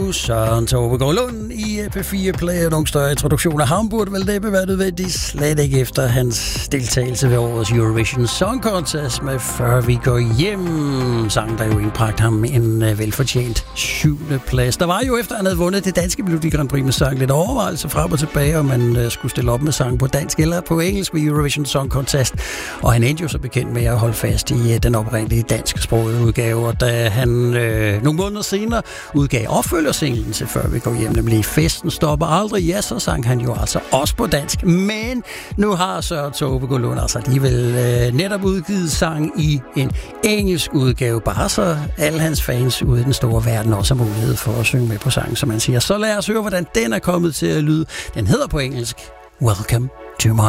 nu Søren Tove Lund i P4 Play. Nogle større introduktioner. Han burde vel det være nødvendigt, slet ikke efter hans deltagelse ved årets Eurovision Song Contest med Før vi går hjem. Sang, der jo indbragte ham en velfortjent 7. plads. Der var jo efter, han havde vundet det danske Melodi Grand Prix med sang, lidt overvejelse frem og tilbage, om man skulle stille op med sang på dansk eller på engelsk ved Eurovision Song Contest. Og han endte jo så bekendt med at holde fast i den oprindelige dansksprogede udgave. Og da han nogle måneder senere udgav opfølgersinglen til Før vi går hjem, nemlig Festen stopper aldrig, ja, så sang han jo altså også på dansk. Men nu har Søren Tove Lund altså alligevel netop udgivet sang i en engelsk udgave, bare så alle hans fans ude i den store verden også har mulighed for at synge med på sangen, som man siger. Så lad os høre, hvordan den er kommet til at lyde. Den hedder på engelsk Welcome to my